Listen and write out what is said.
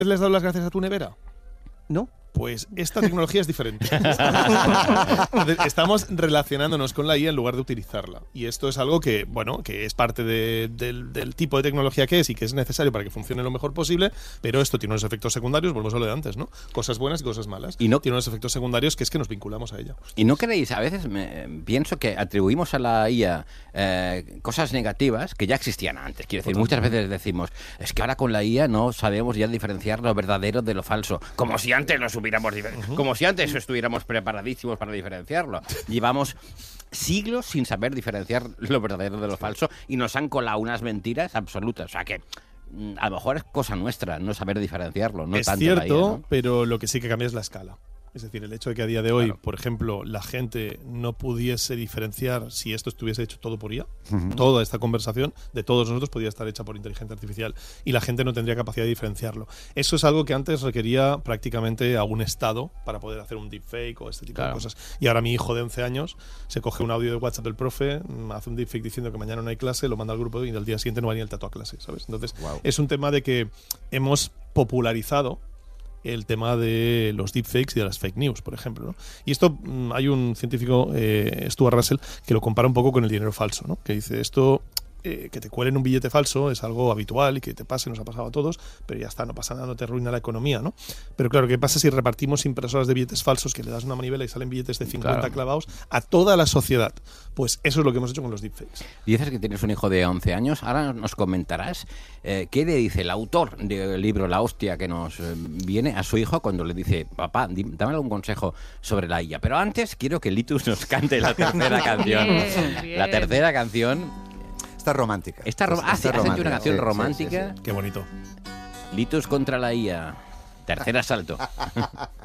¿Les has dado las gracias a tu nevera? ¿No? Pues esta tecnología es diferente. Estamos relacionándonos con la IA en lugar de utilizarla. Y esto es algo que, bueno, que es parte del tipo de tecnología que es y que es necesario para que funcione lo mejor posible, pero esto tiene unos efectos secundarios, volvemos a lo de antes, ¿no? Cosas buenas y cosas malas. Y no, tiene unos efectos secundarios que es que nos vinculamos a ella. ¿Y no creéis? A veces pienso que atribuimos a la IA cosas negativas que ya existían antes. Quiero decir, muchas veces decimos, es que ahora con la IA no sabemos ya diferenciar lo verdadero de lo falso. Como si antes lo supiéramos como si antes estuviéramos preparadísimos para diferenciarlo. Llevamos siglos sin saber diferenciar lo verdadero de lo falso y nos han colado unas mentiras absolutas. O sea que a lo mejor es cosa nuestra no saber diferenciarlo. No es tanto cierto, la IA, ¿no? pero lo que sí que cambia es la escala. Es decir, el hecho de que a día de hoy, claro, por ejemplo, la gente no pudiese diferenciar si esto estuviese hecho todo por IA, toda esta conversación de todos nosotros podría estar hecha por inteligencia artificial y la gente no tendría capacidad de diferenciarlo. Eso es algo que antes requería prácticamente a un Estado para poder hacer un deepfake o este tipo de cosas. Y ahora mi hijo de 11 años se coge un audio de WhatsApp del profe, hace un deepfake diciendo que mañana no hay clase, lo manda al grupo y al día siguiente no va ni el tato a clase, ¿sabes? Entonces, es un tema de que hemos popularizado el tema de los deepfakes y de las fake news, por ejemplo, ¿no? Y esto, hay un científico, Stuart Russell, que lo compara un poco con el dinero falso, ¿no? Que dice, esto, que te cuelen un billete falso es algo habitual y que te pase, nos ha pasado a todos, pero ya está, no pasa nada, no te arruina la economía, ¿no? Pero claro, ¿qué pasa si repartimos impresoras de billetes falsos, que le das una manivela y salen billetes de 50 clavados a toda la sociedad? Pues eso es lo que hemos hecho con los deepfakes. Dices que tienes un hijo de 11 años, ahora nos comentarás qué le dice el autor del libro La Hostia que nos viene a su hijo cuando le dice, papá, dame algún consejo sobre la IA. Pero antes quiero que Litus nos cante la tercera canción. Bien. La tercera canción... Está romántica. Has hecho una canción romántica. Sí. Qué bonito. Litus contra la IA. Tercer asalto.